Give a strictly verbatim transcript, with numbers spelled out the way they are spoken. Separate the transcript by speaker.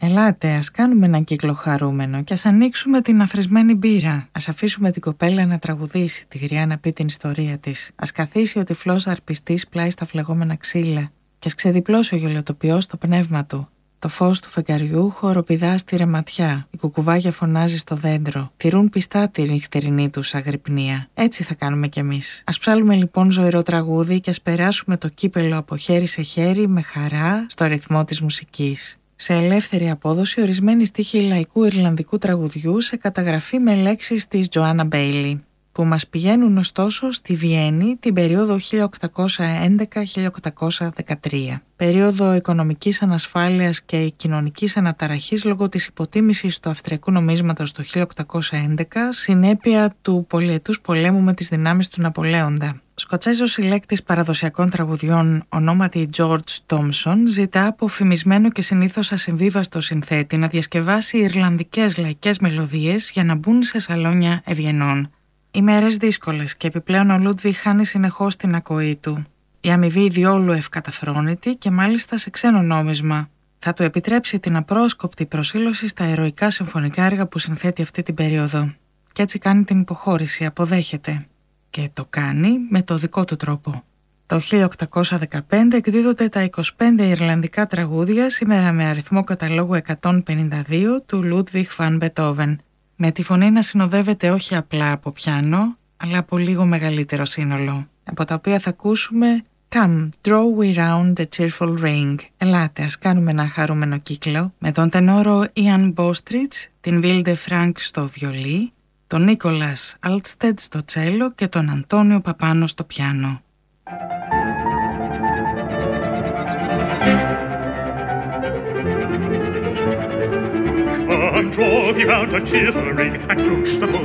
Speaker 1: Ελάτε, ας κάνουμε έναν κύκλο χαρούμενο και ας ανοίξουμε την αφρισμένη μπύρα. Ας αφήσουμε την κοπέλα να τραγουδήσει, τη γριά να πει την ιστορία της. Ας καθίσει ο τυφλός αρπιστής πλάι στα φλεγόμενα ξύλα και ας ξεδιπλώσει ο γελοτοποιός το πνεύμα του. Το φως του φεγγαριού χοροπηδά στη ρεματιά. Η κουκουβάγια φωνάζει στο δέντρο. Τηρούν πιστά τη νυχτερινή τους αγρυπνία. Έτσι θα κάνουμε κι εμείς. Ας ψάλουμε λοιπόν ζωηρό τραγούδι και ας περάσουμε το κύπελο από χέρι σε χέρι με χαρά στο ρυθμό της μουσικής. Σε ελεύθερη απόδοση ορισμένοι στίχοι λαϊκού ιρλανδικού τραγουδιού σε καταγραφή με λέξεις της Τζοάννα Μπέιλι, που μας πηγαίνουν ωστόσο στη Βιέννη την περίοδο χίλια οκτακόσια έντεκα με χίλια οκτακόσια δεκατρία. Περίοδο οικονομικής ανασφάλειας και κοινωνικής αναταραχής λόγω της υποτίμησης του αυστριακού νομίσματος το χίλια οκτακόσια έντεκα, συνέπεια του πολυετούς πολέμου με τις δυνάμεις του Ναπολέοντα. Σκοτσέζος συλλέκτης παραδοσιακών τραγουδιών ονόματι George Thompson ζητά από φημισμένο και συνήθως ασυμβίβαστο συνθέτη να διασκευάσει ιρλανδικές λαϊκές μελωδίες για να μπουν σε σαλόνια ευγενών. Οι μέρες δύσκολες και επιπλέον ο Λούντβιχ χάνει συνεχώς την ακοή του. Η αμοιβή διόλου ευκαταφρόνητη και μάλιστα σε ξένο νόμισμα θα του επιτρέψει την απρόσκοπτη προσήλωση στα ηρωικά συμφωνικά έργα που συνθέτει αυτή την περίοδο. Και έτσι κάνει την υποχώρηση, αποδέχεται. Και το κάνει με το δικό του τρόπο. Το χίλια οκτακόσια δεκαπέντε εκδίδονται τα είκοσι πέντε Ιρλανδικά τραγούδια σήμερα με αριθμό καταλόγου εκατόν πενήντα δύο του Λούντβιχ Βαν Μπετόβεν, με τη φωνή να συνοδεύεται όχι απλά από πιάνο, αλλά από λίγο μεγαλύτερο σύνολο, από τα οποία θα ακούσουμε Come, draw we round the cheerful ring. Ελάτε, ας κάνουμε ένα χαρούμενο κύκλο, με τον τενόρο Ιαν Μπόστριτς, την Βίλντε Φρανκ στο βιολί, τον Νίκολας Αλτστεντ στο τσέλο και τον Αντώνιο Παπάνο στο πιάνο.
Speaker 2: Come, draw ye round a cheerful ring, and loose the full